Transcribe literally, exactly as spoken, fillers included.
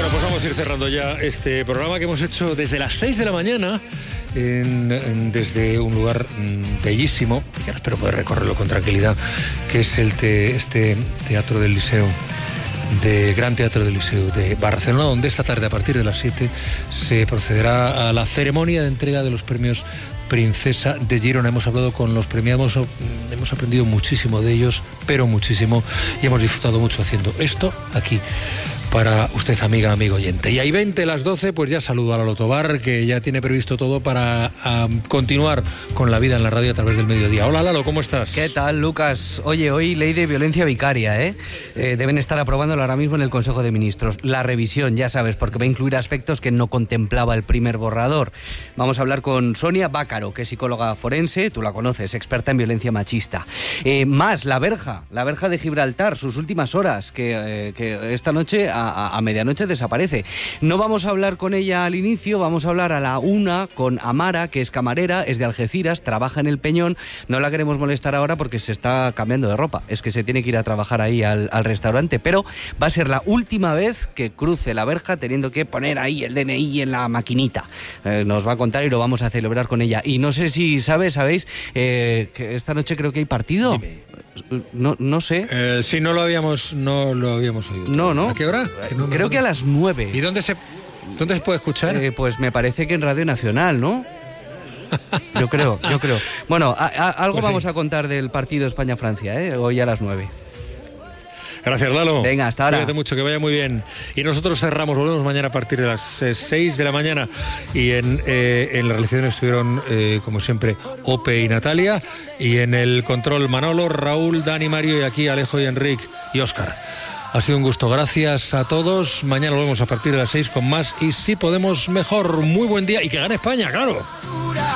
Bueno, pues vamos a ir cerrando ya este programa que hemos hecho desde las seis de la mañana, en, en, desde un lugar mmm, bellísimo, que ahora espero poder recorrerlo con tranquilidad, que es el te, este Teatro del Liceo, de Gran Teatro del Liceo de Barcelona, donde esta tarde a partir de las siete se procederá a la ceremonia de entrega de los premios Princesa de Girona. Hemos hablado con los premiados, hemos aprendido muchísimo de ellos, pero muchísimo, y hemos disfrutado mucho haciendo esto aquí para usted, amiga, amigo oyente. Y ahí veinte las doce, pues ya saludo a Lalo Tobar, que ya tiene previsto todo para um, continuar con la vida en la radio a través del mediodía. Hola, Lalo, ¿cómo estás? ¿Qué tal, Lucas? Oye, hoy ley de violencia vicaria, ¿eh? eh deben estar aprobándolo ahora mismo en el Consejo de Ministros. La revisión, ya sabes, porque va a incluir aspectos que no contemplaba el primer borrador. Vamos a hablar con Sonia Bácaro, que es psicóloga forense, tú la conoces, experta en violencia machista. Eh, más, la verja, la verja de Gibraltar, sus últimas horas, que, eh, que esta noche A, a medianoche desaparece. No vamos a hablar con ella al inicio, vamos a hablar a la una con Amara, que es camarera, es de Algeciras, trabaja en el Peñón. No la queremos molestar ahora porque se está cambiando de ropa, es que se tiene que ir a trabajar ahí al, al restaurante, pero va a ser la última vez que cruce la verja teniendo que poner ahí el D N I en la maquinita. Eh, nos va a contar y lo vamos a celebrar con ella. Y no sé si sabes, sabéis, eh, que esta noche creo que hay partido. Dime. No, no sé. Eh, sí, no lo habíamos, no lo habíamos oído. No, no. ¿A qué hora? Que no creo que a las nueve. ¿Y dónde se, dónde se puede escuchar? Eh, pues me parece que en Radio Nacional, ¿no? Yo creo, yo creo. Bueno, a, a, algo pues vamos sí. a contar del partido España-Francia, ¿eh? Hoy a las nueve. Gracias, Lalo. Venga, hasta ahora. Cuídate mucho, que vaya muy bien. Y nosotros cerramos, volvemos mañana a partir de las eh, seis de la mañana. Y en, eh, en la realización estuvieron, eh, como siempre, Ope y Natalia. Y en el control, Manolo, Raúl, Dani, Mario, y aquí Alejo y Enrique y Óscar. Ha sido un gusto, gracias a todos. Mañana volvemos a partir de las seis con más. Y si podemos, mejor. Muy buen día y que gane España, claro.